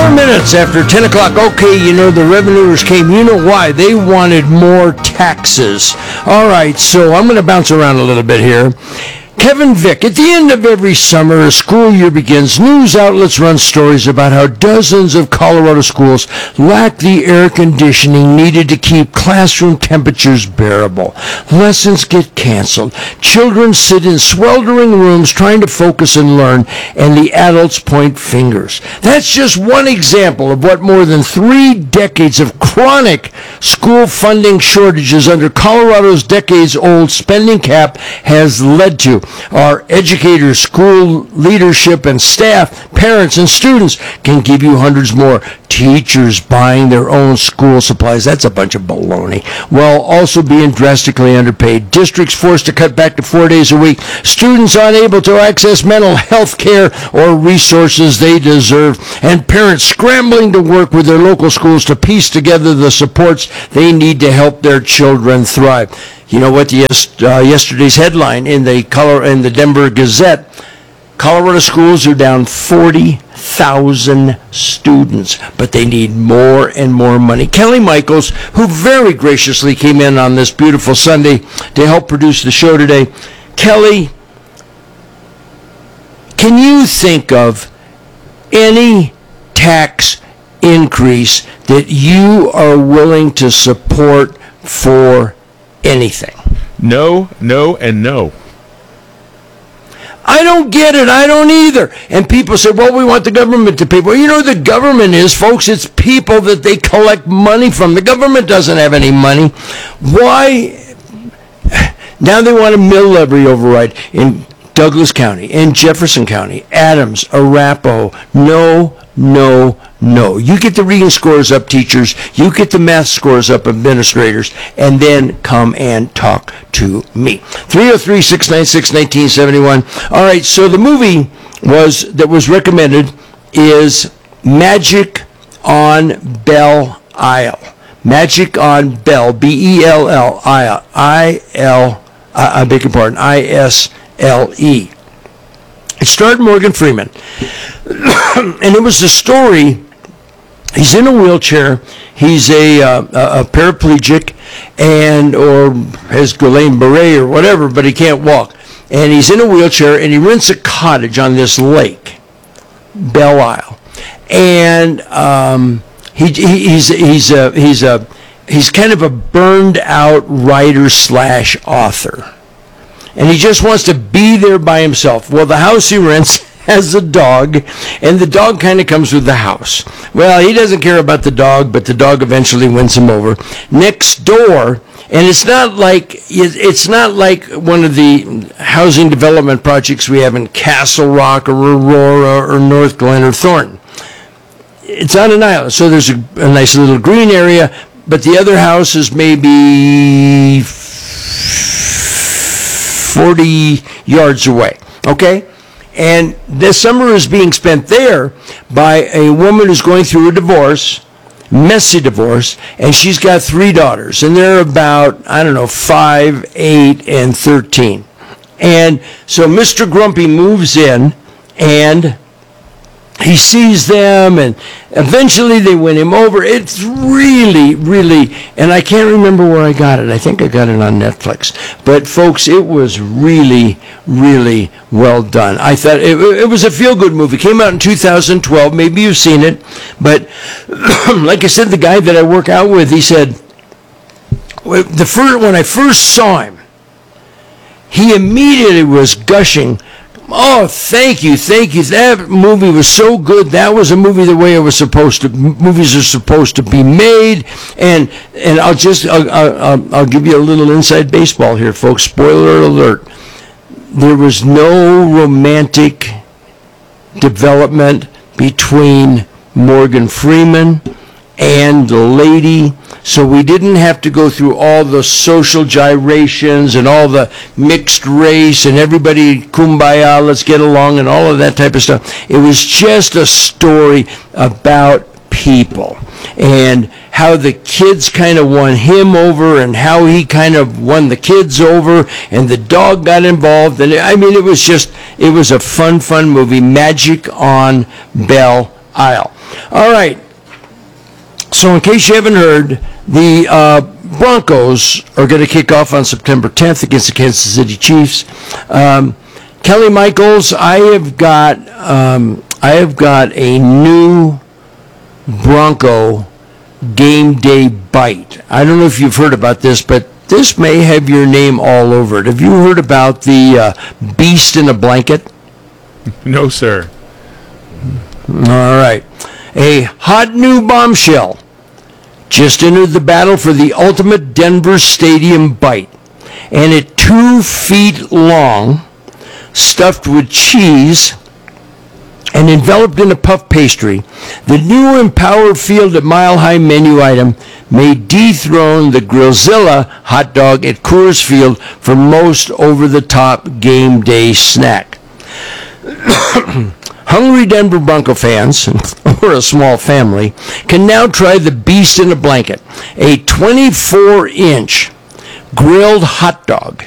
Minutes after 10 o'clock. Okay, you know, the revenuers came. You know why? They wanted more taxes. All right, so I'm going to bounce around a little bit here. Kevin Vick, at the end of every summer, as school year begins, news outlets run stories about how dozens of Colorado schools lack the air conditioning needed to keep classroom temperatures bearable. Lessons get canceled. Children sit in sweltering rooms trying to focus and learn, and the adults point fingers. That's just one example of what more than 3 decades of chronic school funding shortages under Colorado's decades-old spending cap has led to. Our educators, school leadership and staff, parents and students can give you hundreds more. Teachers buying their own school supplies, that's a bunch of baloney, while also being drastically underpaid. Districts forced to cut back to 4 days a week. Students unable to access mental health care or resources they deserve. And parents scrambling to work with their local schools to piece together the supports they need to help their children thrive. You know what? Yesterday's headline in the Denver Gazette: Colorado schools are down 40,000 students, but they need more and more money. Kelly Michaels, who very graciously came in on this beautiful Sunday to help produce the show today. Kelly, can you think of any tax increase that you are willing to support for anything? No, no, and no. I don't get it. I don't either. And people say, well, we want the government to pay. Well, you know the government is, folks, it's people that they collect money from. The government doesn't have any money. Why? Now they want a mill levy override in Douglas County, in Jefferson County, Adams, Arapahoe. No, no, no. You get the reading scores up, teachers. You get the math scores up, administrators, and then come and talk to me. 303-696-1971. All right, so the movie that was recommended is Magic on Belle Isle. Magic on Belle, B-E-L-L, I-L, I beg your pardon, I-S-L-E. It starred Morgan Freeman. And it was a story. He's in a wheelchair. He's a paraplegic or has Guillain-Barré or whatever, but he can't walk. And he's in a wheelchair, and he rents a cottage on this lake, Belle Isle. And he's kind of a burned out writer / author. And he just wants to be there by himself. Well, the house he rents has a dog, and the dog kind of comes with the house. Well, he doesn't care about the dog, but the dog eventually wins him over. Next door, and it's not like one of the housing development projects we have in Castle Rock or Aurora or North Glen or Thornton. It's on an island, so there's a nice little green area, but the other house is maybe 40 yards away, okay? And this summer is being spent there by a woman who's going through a divorce, messy divorce, and she's got 3 daughters, and they're about, 5, 8, and 13. And so Mr. Grumpy moves in, and he sees them, and eventually they win him over. It's really, really, and I can't remember where I got it. I think I got it on Netflix. But, folks, it was really, really well done. I thought it was a feel-good movie. It came out in 2012. Maybe you've seen it. But, like I said, the guy that I work out with, he said, when I first saw him, he immediately was gushing. Oh, thank you. That movie was so good. That was a movie the way it was supposed to. Movies are supposed to be made. And I'll give you a little inside baseball here, folks. Spoiler alert. There was no romantic development between Morgan Freeman and the lady. So we didn't have to go through all the social gyrations and all the mixed race and everybody kumbaya, let's get along, and all of that type of stuff. It was just a story about people and how the kids kind of won him over and how he kind of won the kids over, and the dog got involved. And it was a fun movie, Magic on Belle aisle. All right. So in case you haven't heard, the Broncos are going to kick off on September 10th against the Kansas City Chiefs. Kelly Michaels, I have got a new Bronco game day bite. I don't know if you've heard about this, but this may have your name all over it. Have you heard about the beast in a blanket? No, sir. All right. A hot new bombshell just entered the battle for the ultimate Denver Stadium bite. And at 2 feet long, stuffed with cheese and enveloped in a puff pastry, the new Empowered Field at Mile High menu item may dethrone the Grillzilla hot dog at Coors Field for most over-the-top game day snack. Hungry Denver Bronco fans, or a small family, can now try the Beast in a Blanket, a 24-inch grilled hot dog